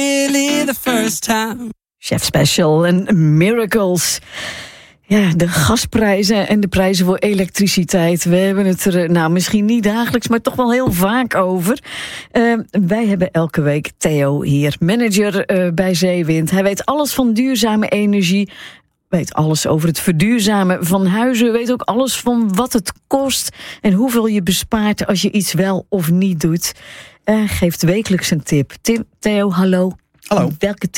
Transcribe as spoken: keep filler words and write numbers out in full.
Really the first time. Chef Special en Miracles. Ja, de gasprijzen en de prijzen voor elektriciteit. We hebben het er, nou misschien niet dagelijks, maar toch wel heel vaak over. Uh, wij hebben elke week Theo hier, manager uh, bij Zeewind. Hij weet alles van duurzame energie. Weet alles over het verduurzamen van huizen. Weet ook alles van wat het kost en hoeveel je bespaart als je iets wel of niet doet. Uh, geeft wekelijks een tip. Tim, Theo, hallo. Hallo. Welke